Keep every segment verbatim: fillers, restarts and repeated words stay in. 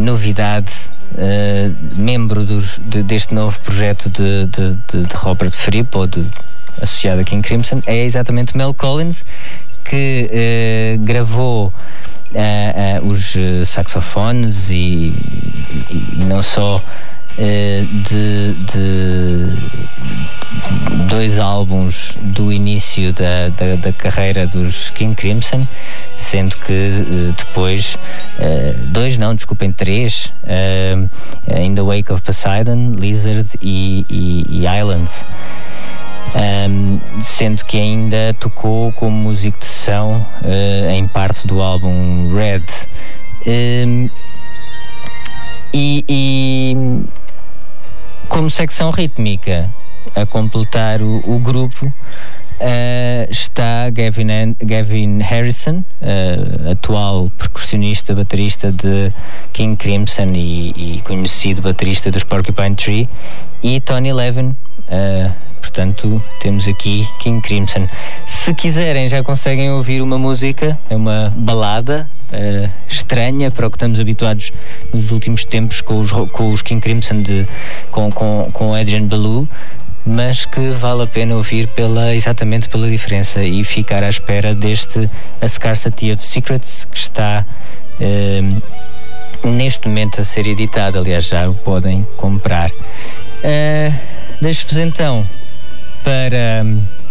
novidade, uh, membro dos, de, deste novo projeto de, de, de, de Robert Fripp, ou de, associado a King Crimson, é exatamente Mel Collins, que uh, gravou uh, uh, os uh, saxofones e, e, e não só uh, de, de dois álbuns do início da, da, da carreira dos King Crimson, sendo que uh, depois uh, dois não, desculpem, três uh, In the Wake of Poseidon, Lizard e, e, e Islands. Um, sendo que ainda tocou como músico de sessão uh, em parte do álbum Red. Um, e, e como secção rítmica a completar o, o grupo uh, está Gavin, Gavin Harrison, uh, atual percussionista, baterista de King Crimson e, e conhecido baterista dos Porcupine Tree, e Tony Levin. Uh, Portanto, temos aqui King Crimson. Se quiserem, já conseguem ouvir uma música, é uma balada uh, estranha para o que estamos habituados nos últimos tempos com os, com os King Crimson, de, com, com, com Adrian Belew, mas que vale a pena ouvir pela, exatamente pela diferença, e ficar à espera deste A Scarcity of Secrets, que está uh, neste momento a ser editado. Aliás, já o podem comprar. Uh, Deixo-vos então para,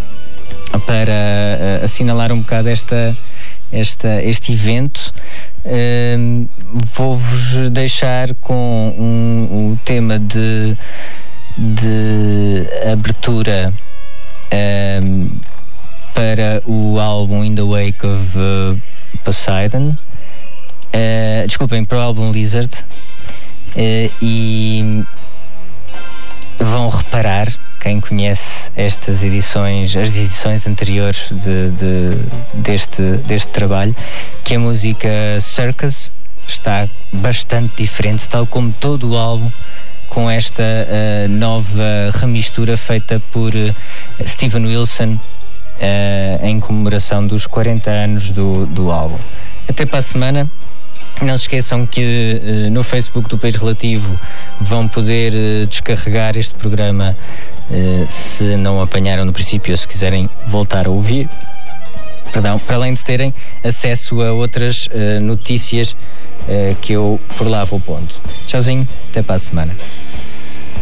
para uh, assinalar um bocado esta, esta, este evento. Uh, vou-vos deixar com um, um tema de, de abertura uh, para o álbum In the Wake of uh, Poseidon. Uh, desculpem, para o álbum Lizard. Uh, e vão reparar, quem conhece estas edições, as edições anteriores de, de, deste, deste trabalho, que a música Circus está bastante diferente, tal como todo o álbum, com esta uh, nova remistura feita por uh, Steven Wilson uh, em comemoração dos quarenta anos do, do álbum. Até para a semana. Não se esqueçam que uh, no Facebook do País Relativo vão poder uh, descarregar este programa uh, se não apanharam no princípio, ou se quiserem voltar a ouvir. Perdão, para além de terem acesso a outras uh, notícias uh, que eu por lá vou pondo. Tchauzinho, até para a semana.